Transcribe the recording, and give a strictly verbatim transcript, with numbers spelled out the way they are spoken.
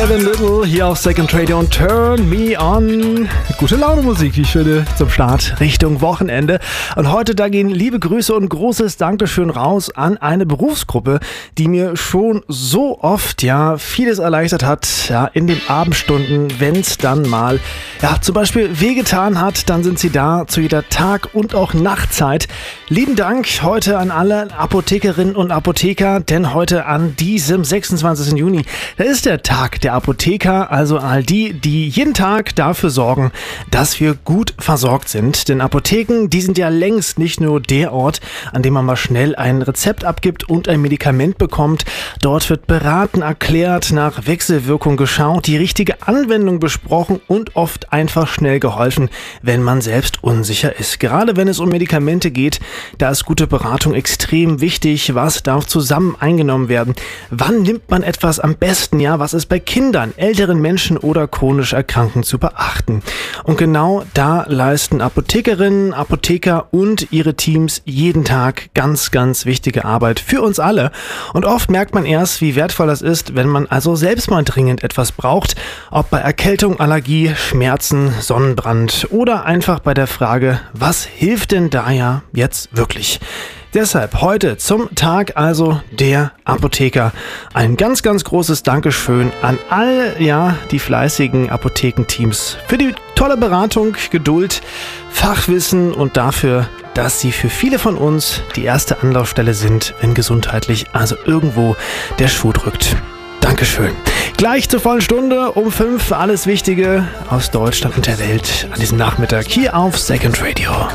Kevin Little hier auf Second Radio und Turn Me On. Gute Laune Musik, wie ich finde, zum Start Richtung Wochenende. Und heute, da gehen liebe Grüße und großes Dankeschön raus an eine Berufsgruppe, die mir schon so oft ja vieles erleichtert hat, ja, in den Abendstunden, wenn es dann mal ja zum Beispiel wehgetan hat, dann sind sie da zu jeder Tag- und auch Nachtzeit. Lieben Dank heute an alle Apothekerinnen und Apotheker, denn heute an diesem sechsundzwanzigsten Juni, da ist der Tag der Apotheker, also all die, die jeden Tag dafür sorgen, dass wir gut versorgt sind. Denn Apotheken, die sind ja längst nicht nur der Ort, an dem man mal schnell ein Rezept abgibt und ein Medikament bekommt. Dort wird beraten, erklärt, nach Wechselwirkung geschaut, die richtige Anwendung besprochen und oft einfach schnell geholfen, wenn man selbst unsicher ist. Gerade wenn es um Medikamente geht, da ist gute Beratung extrem wichtig. Was darf zusammen eingenommen werden? Wann nimmt man etwas am besten? Ja, was ist bei Kindern, älteren Menschen oder chronisch Erkrankten zu beachten? Und genau da leisten Apothekerinnen, Apotheker und ihre Teams jeden Tag ganz, ganz wichtige Arbeit für uns alle. Und oft merkt man erst, wie wertvoll das ist, wenn man also selbst mal dringend etwas braucht. Ob bei Erkältung, Allergie, Schmerzen, Sonnenbrand oder einfach bei der Frage, was hilft denn da ja jetzt wirklich? Deshalb heute zum Tag also der Apotheker ein ganz, ganz großes Dankeschön an all ja, die fleißigen Apothekenteams für die tolle Beratung, Geduld, Fachwissen und dafür, dass sie für viele von uns die erste Anlaufstelle sind, wenn gesundheitlich also irgendwo der Schuh drückt. Dankeschön. Gleich zur vollen Stunde um fünf alles Wichtige aus Deutschland und der Welt an diesem Nachmittag hier auf Second Radio.